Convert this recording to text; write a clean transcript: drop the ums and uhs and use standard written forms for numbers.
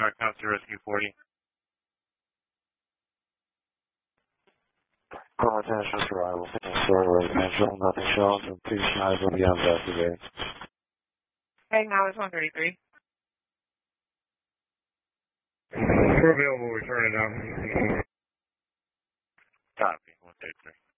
Dark House to Rescue 40. Attention arrival, story residential, nothing shown, and please eyes will be investigated. Hey, now it's 133. We're available, return it now. Copy, 133.